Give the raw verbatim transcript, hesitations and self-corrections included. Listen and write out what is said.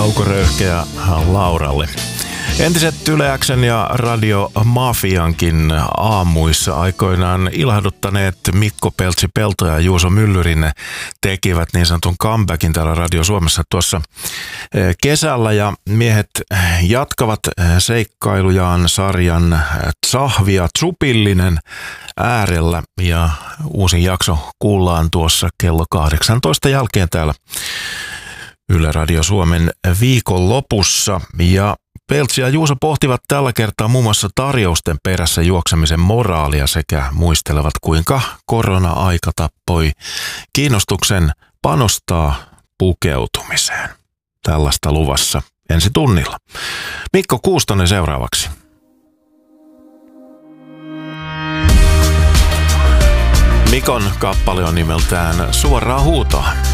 Kauko Röyhkä ja Lauralle. Entiset Yle X:n ja Radio Mafiankin aamuissa aikoinaan ilahduttaneet Mikko Peltsi-Pelto ja Juuso Myllyrinne tekivät niin sanotun comebackin täällä Radio Suomessa tuossa kesällä, ja miehet jatkavat seikkailujaan sarjan Tsahvia Tsupillinen äärellä, ja uusin jakso kuullaan tuossa kello kahdeksantoista jälkeen täällä Yle Radio Suomen viikonlopussa. Ja Peltsi ja Juuso pohtivat tällä kertaa muun muassa tarjousten perässä juoksemisen moraalia sekä muistelevat, kuinka korona-aika tappoi kiinnostuksen panostaa pukeutumiseen. Tällaista luvassa ensi tunnilla. Mikko Kuustonen seuraavaksi. Mikon kappale on nimeltään Suoraa huutoa.